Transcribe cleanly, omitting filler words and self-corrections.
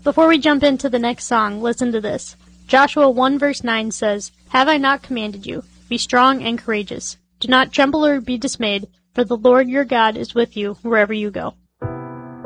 Before we jump into the next song, listen to this. Joshua 1 verse 9 says, "Have I not commanded you? Be strong and courageous. Do not tremble or be dismayed, for the Lord your God is with you wherever you go."